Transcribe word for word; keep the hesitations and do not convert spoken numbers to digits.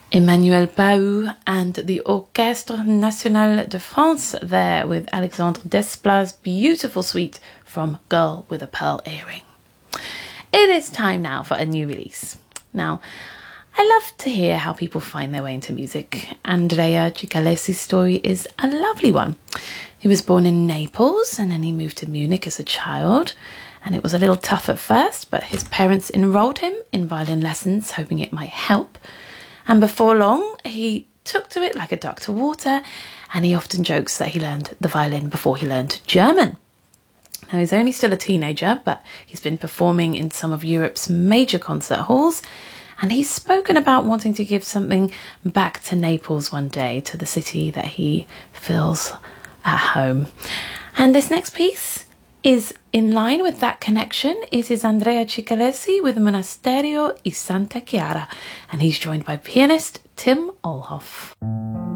Emmanuel Pahou and the Orchestre National de France there with Alexandre Desplat's beautiful suite from Girl with a Pearl Earring. It is time now for a new release. Now, I love to hear how people find their way into music. Andrea Cicalesi's story is a lovely one. He was born in Naples and then he moved to Munich as a child. And it was a little tough at first, but his parents enrolled him in violin lessons, hoping it might help. And before long, he took to it like a duck to water, and he often jokes that he learned the violin before he learned German. Now, he's only still a teenager, but he's been performing in some of Europe's major concert halls, and he's spoken about wanting to give something back to Naples one day, to the city that he feels at home. And this next piece is in line with that connection. It is Andrea Cicalesi with Monasterio y Santa Chiara, and he's joined by pianist Tim Olhoff.